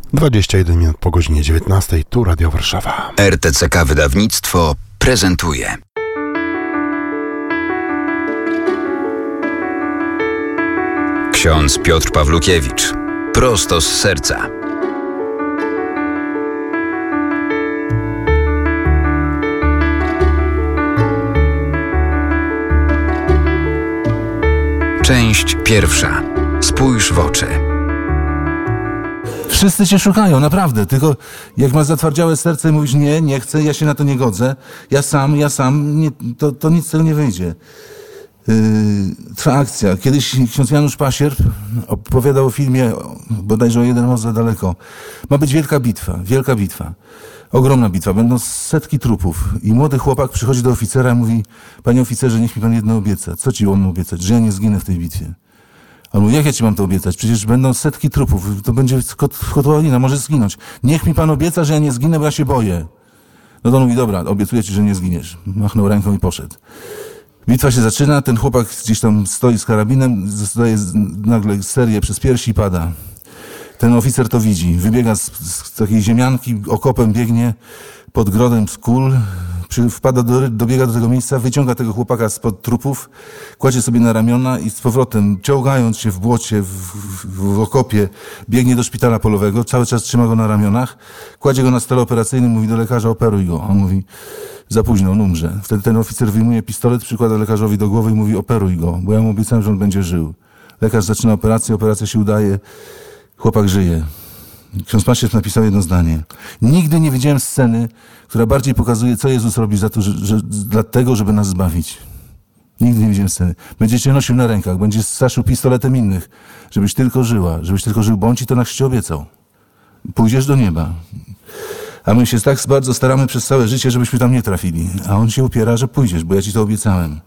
21 minut po godzinie 19, tu Radio Warszawa. RTCK Wydawnictwo prezentuje. Ksiądz Piotr Pawlukiewicz. Prosto z serca. Część pierwsza. Spójrz w oczy. Wszyscy cię szukają, naprawdę. Tylko jak masz zatwardziałe serce i mówisz nie chcę, ja się na to nie godzę, ja sam, nie, to nic z tego nie wyjdzie. Trwa akcja. Kiedyś ksiądz Janusz Pasierb opowiadał o filmie, bodajże o Jeden most za daleko. Ma być wielka bitwa. Ogromna bitwa. Będą setki trupów. I młody chłopak przychodzi do oficera i mówi: panie oficerze, niech mi pan jedno obieca. Co ci on obiecać? Że ja nie zginę w tej bitwie. On mówi: jak ja ci mam to obiecać? Przecież będą setki trupów. To będzie kotłowina, możesz zginąć. Niech mi pan obieca, że ja nie zginę, bo ja się boję. No to on mówi: dobra, obiecuję ci, że nie zginiesz. Machnął ręką i poszedł. Bitwa się zaczyna, ten chłopak gdzieś tam stoi z karabinem, dostaje nagle serię przez piersi i pada. Ten oficer to widzi, wybiega z takiej ziemianki, okopem biegnie pod grodem z kul, dobiega do tego miejsca, wyciąga tego chłopaka spod trupów, kładzie sobie na ramiona i z powrotem, ciągając się w błocie, w okopie, biegnie do szpitala polowego, cały czas trzyma go na ramionach, kładzie go na stole operacyjnym, mówi do lekarza: operuj go. On mówi: za późno, on umrze. Wtedy ten oficer wyjmuje pistolet, przykłada lekarzowi do głowy i mówi: operuj go, bo ja mu obiecałem, że on będzie żył. Lekarz zaczyna operację, operacja się udaje, chłopak żyje. Ksiądz Pasierb napisał jedno zdanie: nigdy nie widziałem sceny, która bardziej pokazuje, co Jezus robi za to, dlatego, żeby nas zbawić. Nigdy nie widziałem sceny. Będzie cię nosił na rękach, będzie straszył pistoletem innych, żebyś tylko żyła, żebyś tylko żył, bo on ci to na chrzcie obiecał. Pójdziesz do nieba. A my się tak bardzo staramy przez całe życie, żebyśmy tam nie trafili. A on się upiera, że pójdziesz, bo ja ci to obiecałem.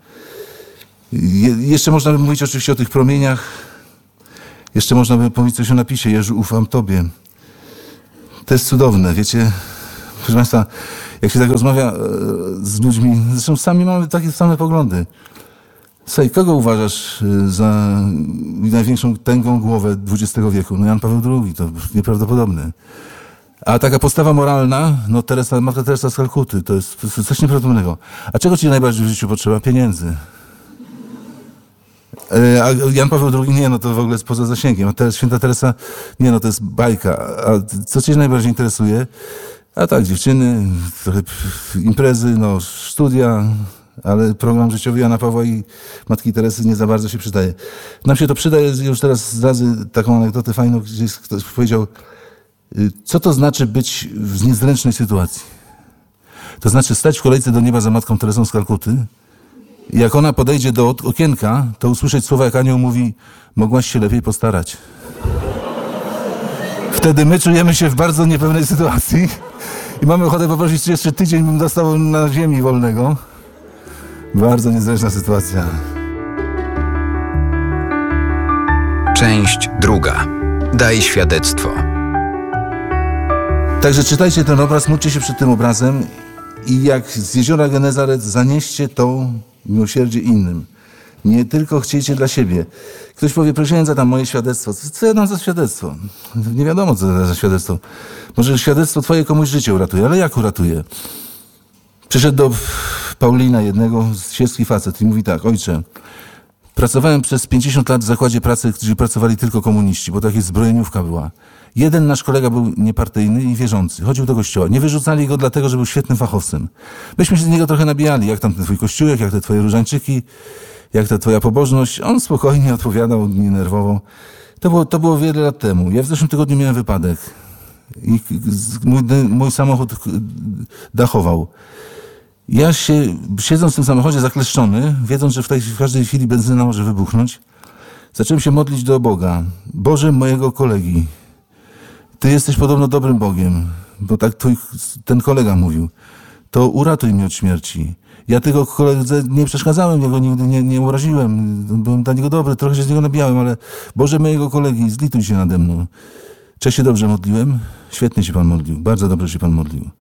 Jeszcze można by mówić oczywiście o tych promieniach. Jeszcze można by powiedzieć coś o napisie: Jezu, ufam Tobie. To jest cudowne, wiecie. Proszę Państwa, jak się tak rozmawia z ludźmi, zresztą sami mamy takie same poglądy. Słuchaj, kogo uważasz za największą tęgą głowę XX wieku? No Jan Paweł II, to nieprawdopodobne. A taka postawa moralna, no Matka Teresa z Kalkuty, to jest coś nieprawdopodobnego. A czego ci najbardziej w życiu potrzeba? Pieniędzy. A Jan Paweł II, nie, no to w ogóle jest poza zasięgiem. A teraz Święta Teresa, nie, no to jest bajka. A co cię najbardziej interesuje? A tak, dziewczyny, trochę imprezy, no studia, ale program życiowy Jana Pawła i Matki Teresy nie za bardzo się przydaje. Nam się to przydaje, już teraz zdradzę taką anegdotę fajną, gdzie ktoś powiedział: co to znaczy być w niezręcznej sytuacji? To znaczy stać w kolejce do nieba za Matką Teresą z Kalkuty i jak ona podejdzie do okienka, to usłyszeć słowa, jak anioł mówi: mogłaś się lepiej postarać. Wtedy my czujemy się w bardzo niepewnej sytuacji i mamy ochotę poprosić, czy jeszcze tydzień bym dostał na ziemi wolnego. Bardzo niezręczna sytuacja. Część druga. Daj świadectwo. Także czytajcie ten obraz, módlcie się przed tym obrazem i jak z jeziora Genezaret zanieście to miłosierdzie innym. Nie tylko chciejcie dla siebie. Ktoś powie: prosiłem za tam moje świadectwo. Co ja dam za świadectwo? Nie wiadomo, co to za świadectwo. Może świadectwo twoje komuś życie uratuje, ale jak uratuje? Przyszedł do Paulina, jednego świecki facet, i mówi tak: ojcze, pracowałem przez 50 lat w zakładzie pracy, gdzie pracowali tylko komuniści, bo taka zbrojeniówka była. Jeden nasz kolega był niepartyjny i wierzący. Chodził do kościoła. Nie wyrzucali go dlatego, że był świetnym fachowcem. Myśmy się z niego trochę nabijali, jak tam ten twój kościółek, jak te twoje różańczyki, jak ta twoja pobożność. On spokojnie odpowiadał, nie nerwowo. To było wiele lat temu. Ja w zeszłym tygodniu miałem wypadek. I mój samochód dachował. Ja siedząc w tym samochodzie zakleszczony, wiedząc, że w każdej chwili benzyna może wybuchnąć, zacząłem się modlić do Boga. Boże mojego kolegi, Ty jesteś podobno dobrym Bogiem, bo tak ten kolega mówił. To uratuj mnie od śmierci. Ja tego koledze nie przeszkadzałem, ja go nigdy nie uraziłem. Byłem dla niego dobry, trochę się z niego nabijałem, ale Boże mojego kolegi, zlituj się nade mną. Czy się dobrze modliłem? Świetnie się Pan modlił, bardzo dobrze się Pan modlił.